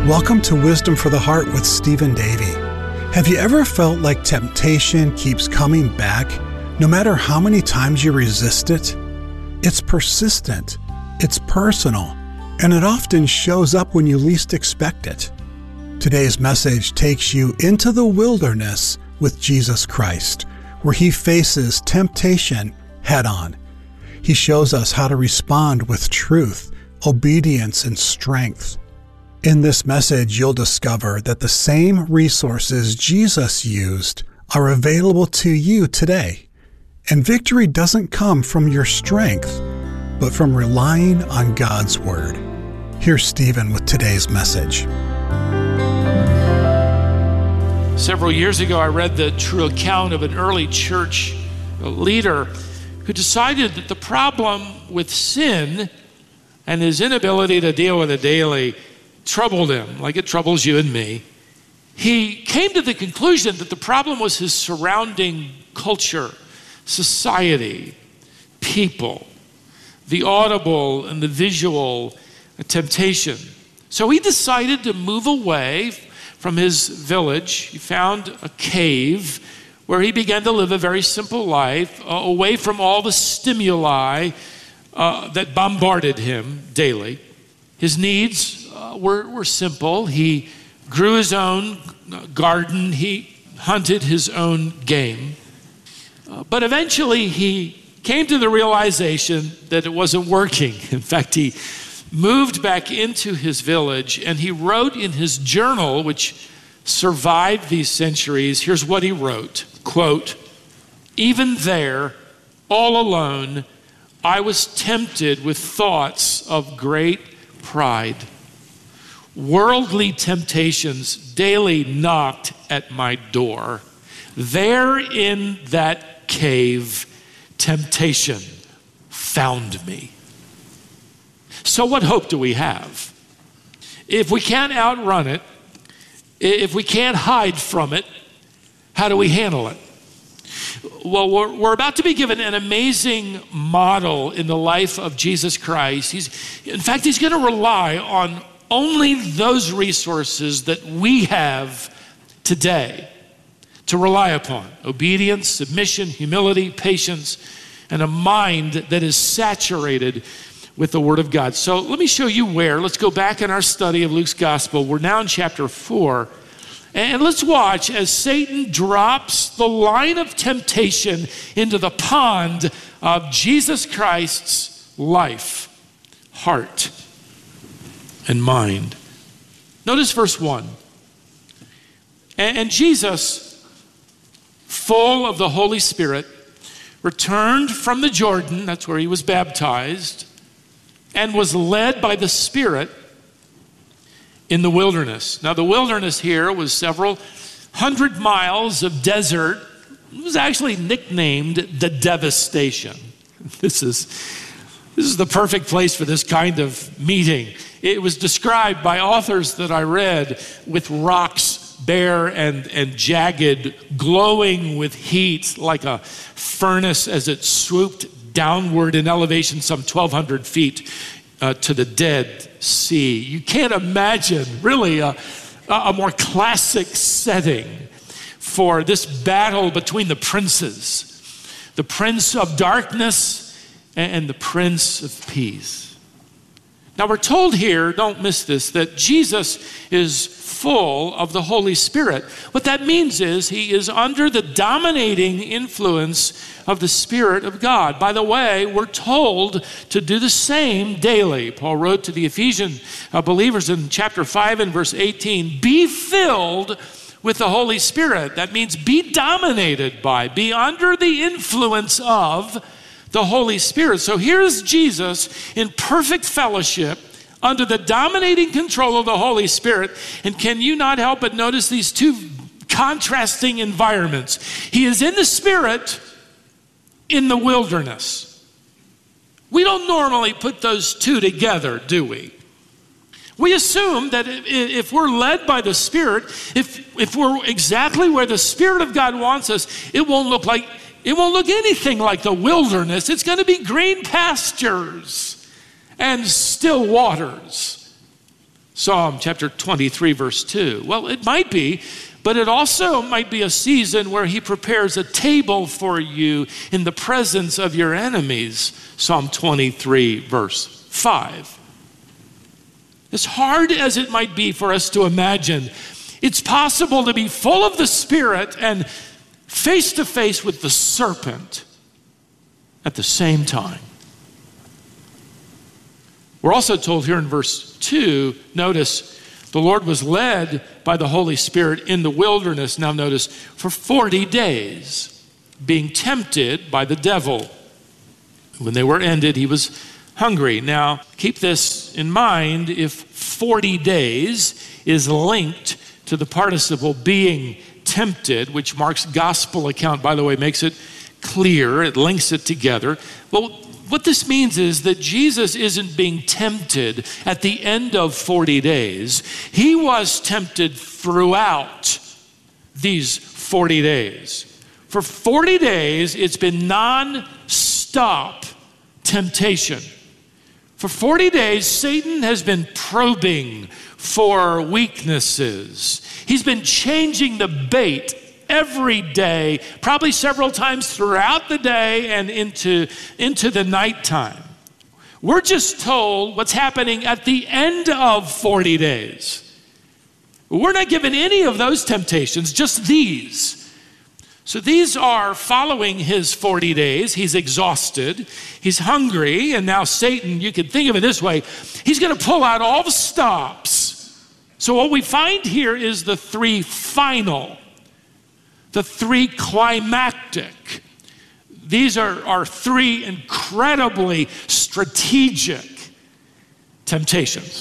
Welcome to Wisdom for the Heart with Stephen Davey. Have you ever felt like temptation keeps coming back, no matter how many times you resist it? It's persistent, it's personal, and it often shows up when you least expect it. Today's message takes you into the wilderness with Jesus Christ, where he faces temptation head-on. He shows us how to respond with truth, obedience, and strength. In this message, you'll discover that the same resources Jesus used are available to you today. And victory doesn't come from your strength, but from relying on God's Word. Here's Stephen with today's message. Several years ago, I read the true account of an early church leader who decided that the problem with sin and his inability to deal with it daily troubled him, like it troubles you and me. He came to the conclusion that the problem was his surrounding culture, society, people, the audible and the visual temptation. So he decided to move away from his village. He found a cave where he began to live a very simple life, away from all the stimuli that bombarded him daily. His needs were simple. He grew his own garden. He hunted his own game. But eventually he came to the realization that it wasn't working. In fact, he moved back into his village and he wrote in his journal, which survived these centuries, here's what he wrote, quote, "Even there, all alone, I was tempted with thoughts of great pride. Worldly temptations daily knocked at my door. There in that cave, temptation found me." So what hope do we have? If we can't outrun it, if we can't hide from it, how do we handle it? Well, we're about to be given an amazing model in the life of Jesus Christ. In fact, he's going to rely on only those resources that we have today to rely upon: obedience, submission, humility, patience, and a mind that is saturated with the Word of God. So let me show you where. Let's go back in our study of Luke's Gospel. We're now in chapter 4. And let's watch as Satan drops the line of temptation into the pond of Jesus Christ's life, heart, and mind. Notice verse 1. And Jesus, full of the Holy Spirit, returned from the Jordan, that's where he was baptized, and was led by the Spirit in the wilderness. Now, the wilderness here was several hundred miles of desert. It was actually nicknamed the Devastation. This is the perfect place for this kind of meeting. It was described by authors that I read with rocks bare and jagged, glowing with heat like a furnace as it swooped downward in elevation some 1,200 feet to the Dead Sea. You can't imagine really a more classic setting for this battle between the princes, the Prince of Darkness and the Prince of Peace. Now we're told here, don't miss this, that Jesus is full of the Holy Spirit. What that means is he is under the dominating influence of the Spirit of God. By the way, we're told to do the same daily. Paul wrote to the Ephesian believers in chapter 5 and verse 18, "Be filled with the Holy Spirit." That means be dominated by, be under the influence of the Holy Spirit. So here's Jesus in perfect fellowship under the dominating control of the Holy Spirit. And can you not help but notice these two contrasting environments? He is in the Spirit in the wilderness. We don't normally put those two together, do we? We assume that if we're led by the Spirit, if we're exactly where the Spirit of God wants us, it won't look anything like the wilderness. It's going to be green pastures and still waters. Psalm chapter 23, verse 2. Well, it might be, but it also might be a season where he prepares a table for you in the presence of your enemies. Psalm 23, verse 5. As hard as it might be for us to imagine, it's possible to be full of the Spirit and face to face with the serpent at the same time. We're also told here in verse 2, notice, the Lord was led by the Holy Spirit in the wilderness, now notice, for 40 days, being tempted by the devil. When they were ended, he was hungry. Now, keep this in mind, if 40 days is linked to the participle being tempted, which Mark's gospel account, by the way, makes it clear, it links it together. Well, what this means is that Jesus isn't being tempted at the end of 40 days. He was tempted throughout these 40 days. For 40 days, it's been non-stop temptation. For 40 days, Satan has been probing for weaknesses. He's been changing the bait every day, probably several times throughout the day and into the nighttime. We're just told what's happening at the end of 40 days. We're not given any of those temptations, just these. So these are following his 40 days. He's exhausted. He's hungry. And now Satan, you can think of it this way, he's going to pull out all the stops. So what we find here is the three final, the three climactic. These are three incredibly strategic temptations.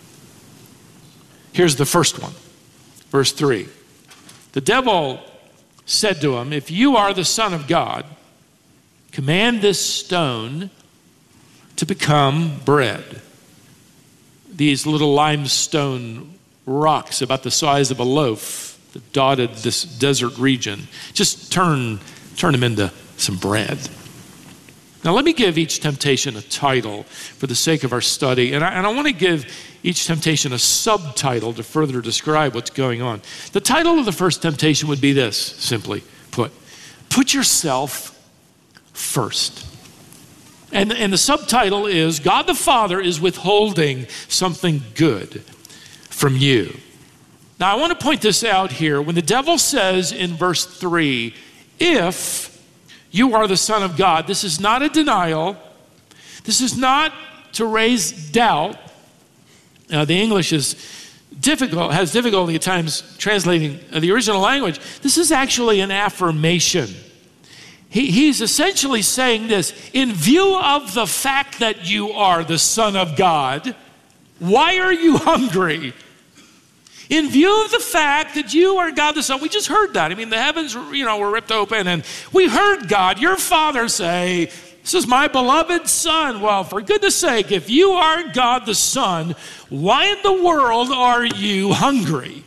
Here's the first one, verse 3. The devil said to him, "If you are the Son of God, command this stone to become bread." These little limestone rocks about the size of a loaf that dotted this desert region, just turn them into some bread. Now let me give each temptation a title for the sake of our study, and I want to give each temptation a subtitle to further describe what's going on. The title of the first temptation would be this, simply put yourself first. And the subtitle is, God the Father is withholding something good from you. Now I want to point this out here. When the devil says in verse 3, if you are the Son of God, this is not a denial. This is not to raise doubt. Now the English has difficulty at times translating the original language. This is actually an affirmation. He's essentially saying this, in view of the fact that you are the Son of God, why are you hungry? In view of the fact that you are God the Son, we just heard that. I mean, the heavens, were ripped open, and we heard God, your Father, say, "This is my beloved Son." Well, for goodness sake, if you are God the Son, why in the world are you hungry?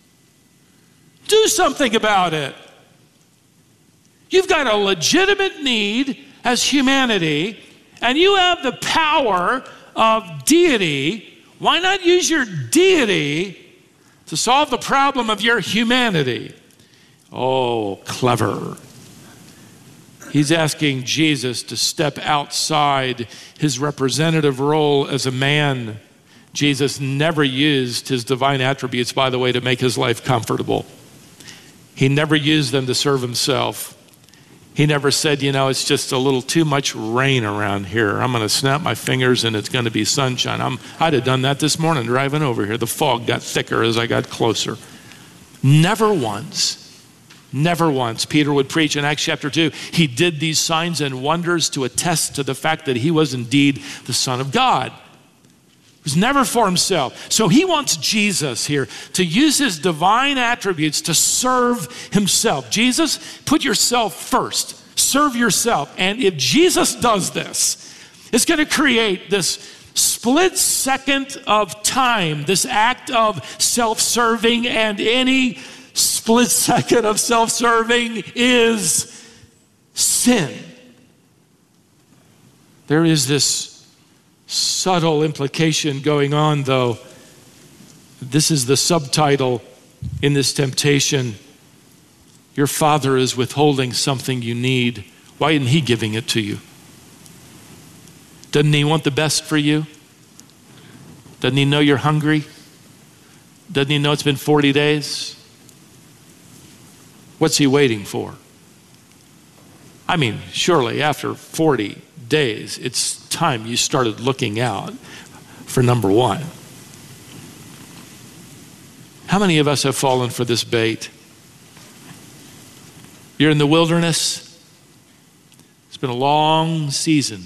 Do something about it. You've got a legitimate need as humanity, and you have the power of deity. Why not use your deity to solve the problem of your humanity? Oh, clever. He's asking Jesus to step outside his representative role as a man. Jesus never used his divine attributes, by the way, to make his life comfortable. He never used them to serve himself. He never said, it's just a little too much rain around here. I'm going to snap my fingers and it's going to be sunshine. I'd have done that this morning driving over here. The fog got thicker as I got closer. Never once Peter would preach in Acts chapter 2. He did these signs and wonders to attest to the fact that he was indeed the Son of God. It was never for himself. So he wants Jesus here to use his divine attributes to serve himself. Jesus, put yourself first. Serve yourself. And if Jesus does this, it's going to create this split second of time, this act of self-serving, and any split second of self-serving is sin. There is this subtle implication going on, though, This is the subtitle in this temptation. Your father is withholding something you need. Why isn't he giving it to you? Doesn't he want the best for you? Doesn't he know you're hungry? Doesn't he know it's been 40 days? What's he waiting for? I mean, surely after 40 days, it's time you started looking out for number one. How many of us have fallen for this bait? You're in the wilderness. It's been a long season.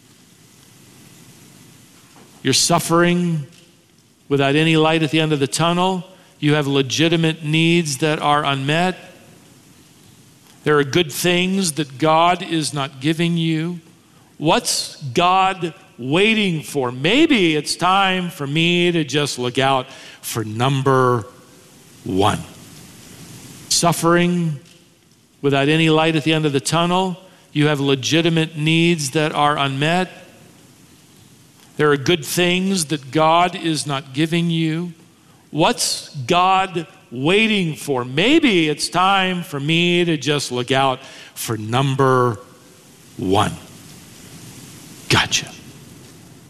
You're suffering without any light at the end of the tunnel. You have legitimate needs that are unmet. There are good things that God is not giving you. What's God waiting for? Maybe it's time for me to just look out for number one. Suffering without any light at the end of the tunnel. You have legitimate needs that are unmet. There are good things that God is not giving you. What's God waiting for? Maybe it's time for me to just look out for number one. Gotcha.